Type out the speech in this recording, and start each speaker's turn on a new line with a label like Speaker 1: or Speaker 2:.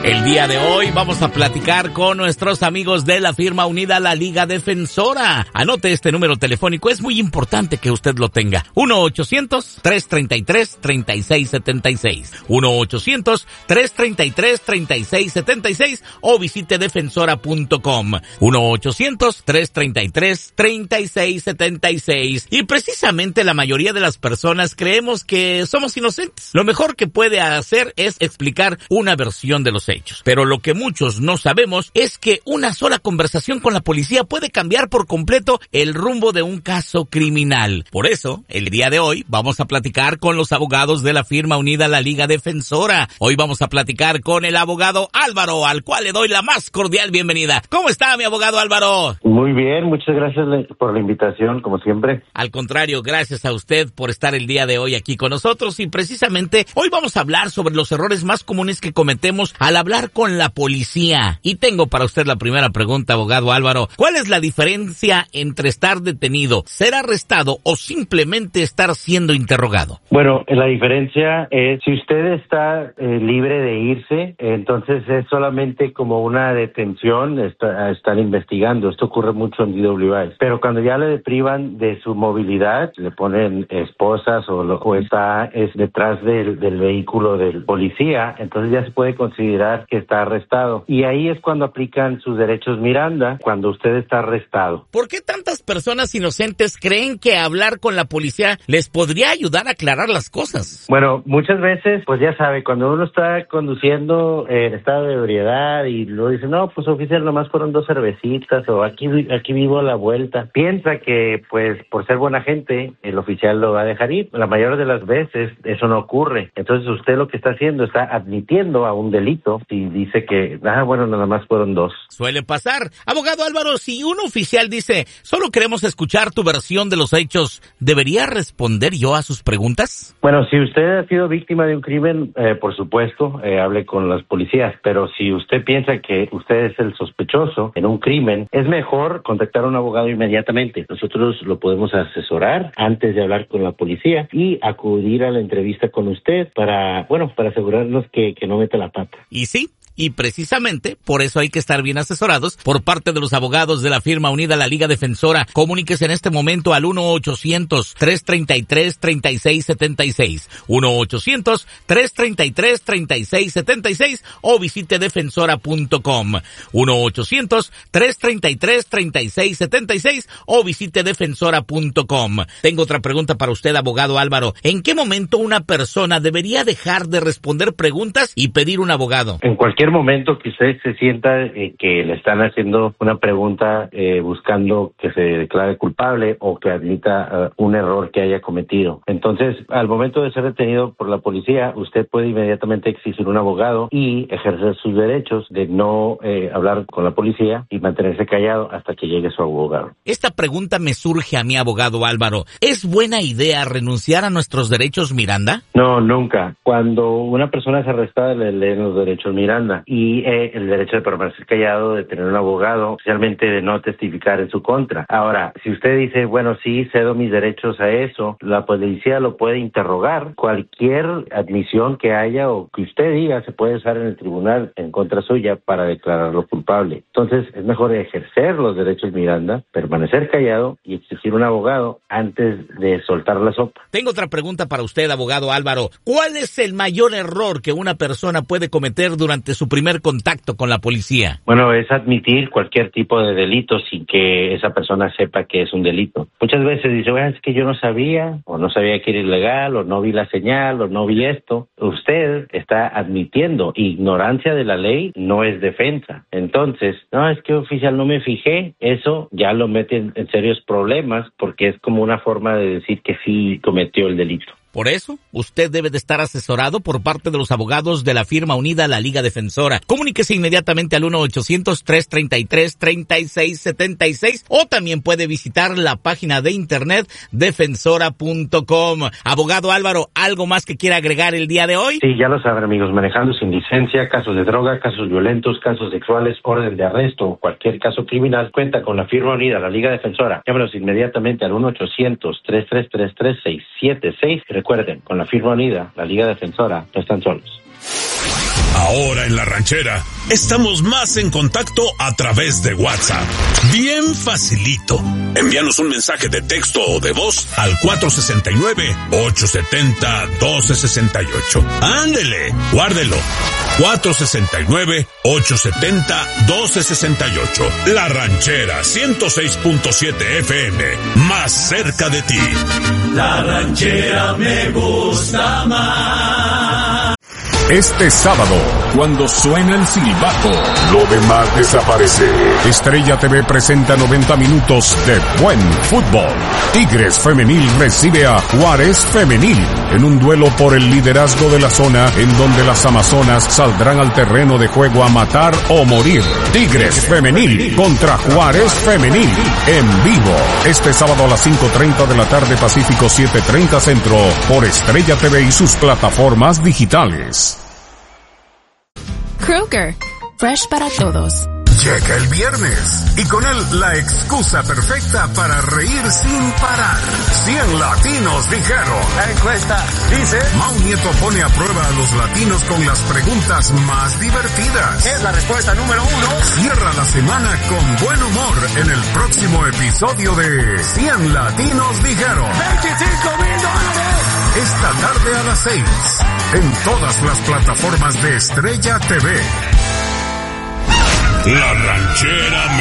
Speaker 1: El día de hoy vamos a platicar con nuestros amigos de la firma unida La Liga Defensora. Anote este número telefónico, es muy importante que usted lo tenga. 1-800-333-3676. 1-800-333-3676 o visite defensora.com. 1-800-333-3676. Y precisamente la mayoría de las personas creemos que somos inocentes. Lo mejor que puede hacer es explicar una versión de los hechos. Pero lo que muchos no sabemos es que una sola conversación con la policía puede cambiar por completo el rumbo de un caso criminal. Por eso, el día de hoy vamos a platicar con los abogados de la firma unida La Liga Defensora. Hoy vamos a platicar con el abogado Álvaro, al cual le doy la más cordial bienvenida. ¿Cómo está, mi abogado Álvaro?
Speaker 2: Muy bien, muchas gracias por la invitación, como siempre.
Speaker 1: Al contrario, gracias a usted por estar el día de hoy aquí con nosotros, y precisamente hoy vamos a hablar sobre los errores más comunes que cometemos al hablar con la policía. Y tengo para usted la primera pregunta, abogado Álvaro. ¿Cuál es la diferencia entre estar detenido, ser arrestado o simplemente estar siendo interrogado?
Speaker 2: Bueno, la diferencia es, si usted está libre de irse, entonces es solamente como una detención, están investigando. Esto ocurre mucho en DWI. Pero cuando ya le privan de su movilidad, le ponen esposas o está detrás del vehículo del policía, entonces ya se puede considerar que está arrestado. Y ahí es cuando aplican sus derechos Miranda, cuando usted está arrestado.
Speaker 1: ¿Por qué tantas personas inocentes creen que hablar con la policía les podría ayudar a aclarar las cosas?
Speaker 2: Bueno, muchas veces, pues ya sabe, cuando uno está conduciendo en estado de ebriedad y luego dice, no, pues oficial, nomás fueron 2 cervecitas o aquí vivo a la vuelta. Piensa que, pues, por ser buena gente, el oficial lo va a dejar ir. La mayor de las veces eso no ocurre. Entonces usted lo que está haciendo, está admitiendo a un delito y dice que, bueno, nada más fueron 2.
Speaker 1: Suele pasar. Abogado Álvaro, si un oficial dice, solo queremos escuchar tu versión de los hechos, ¿debería responder yo a sus preguntas?
Speaker 2: Bueno, si usted ha sido víctima de un crimen, por supuesto, hable con las policías, pero si usted piensa que usted es el sospechoso en un crimen, es mejor contactar a un abogado inmediatamente. Nosotros lo podemos asesorar antes de hablar con la policía y acudir a la entrevista con usted para asegurarnos que no meta la pata.
Speaker 1: Y sí. Y precisamente por eso hay que estar bien asesorados por parte de los abogados de la firma unida La Liga Defensora. Comuníquese en este momento al 1-800-333-3676, 1-800-333-3676 o visite defensora.com, 1-800-333-3676 o visite defensora.com. Tengo otra pregunta para usted, abogado Álvaro. ¿En qué momento una persona debería dejar de responder preguntas y pedir un abogado?
Speaker 2: En cualquier momento que usted se sienta que le están haciendo una pregunta buscando que se declare culpable o que admita un error que haya cometido. Entonces, al momento de ser detenido por la policía, usted puede inmediatamente exigir un abogado y ejercer sus derechos de no hablar con la policía y mantenerse callado hasta que llegue su abogado.
Speaker 1: Esta pregunta me surge a mi abogado Álvaro. ¿Es buena idea renunciar a nuestros derechos Miranda?
Speaker 2: No, nunca. Cuando una persona es arrestada, le leen los derechos Miranda y el derecho de permanecer callado, de tener un abogado, especialmente de no testificar en su contra. Ahora, si usted dice, bueno, sí, cedo mis derechos a eso, la policía lo puede interrogar. Cualquier admisión que haya o que usted diga se puede usar en el tribunal en contra suya para declararlo culpable. Entonces, es mejor ejercer los derechos Miranda, permanecer callado y exigir un abogado antes de soltar la sopa.
Speaker 1: Tengo otra pregunta para usted, abogado Álvaro. ¿Cuál es el mayor error que una persona puede cometer durante su primer contacto con la policía?
Speaker 2: Bueno, es admitir cualquier tipo de delito sin que esa persona sepa que es un delito. Muchas veces dice, bueno, es que yo no sabía, o no sabía que era ilegal, o no vi la señal, o no vi esto. Usted está admitiendo ignorancia de la ley, no es defensa. Entonces, no, es que oficial no me fijé, eso ya lo mete en serios problemas porque es como una forma de decir que sí cometió el delito.
Speaker 1: Por eso, usted debe de estar asesorado por parte de los abogados de la firma unida La Liga Defensora. Comuníquese inmediatamente al 1-800-333-3676 o también puede visitar la página de internet defensora.com. Abogado Álvaro, ¿algo más que quiera agregar el día de hoy?
Speaker 2: Sí, ya lo saben, amigos, manejando sin licencia, casos de droga, casos violentos, casos sexuales, orden de arresto o cualquier caso criminal, cuenta con la firma unida La Liga Defensora. Llámenos inmediatamente al 1-800-333-3676. Recuerden, con la firma unida, la Liga Defensora, no están solos.
Speaker 3: Ahora en La Ranchera, estamos más en contacto a través de WhatsApp. Bien facilito. Envíanos un mensaje de texto o de voz al 469-870-1268. ¡Ándele! Guárdelo. 469-870-1268. La Ranchera 106.7 FM. Más cerca de ti.
Speaker 4: La Ranchera me gusta más.
Speaker 5: Este sábado, cuando suena el silbato, lo demás desaparece. Estrella TV presenta 90 minutos de buen fútbol. Tigres Femenil recibe a Juárez Femenil en un duelo por el liderazgo de la zona, en donde las amazonas saldrán al terreno de juego a matar o morir. Tigres Femenil contra Juárez Femenil en vivo. Este sábado a las 5:30 de la tarde, Pacífico 7:30 Centro, por Estrella TV y sus plataformas digitales.
Speaker 6: Kroger, fresh para todos.
Speaker 5: Llega el viernes y con él la excusa perfecta para reír sin parar. 100 latinos dijeron.
Speaker 7: La encuesta dice:
Speaker 5: Mau Nieto pone a prueba a los latinos con las preguntas más divertidas.
Speaker 7: Es la respuesta número 1.
Speaker 5: Cierra la semana con buen humor en el próximo episodio de 100 latinos dijeron.
Speaker 7: $25,000.
Speaker 5: Esta tarde a las 6, en todas las plataformas de Estrella TV.
Speaker 3: La Ranchera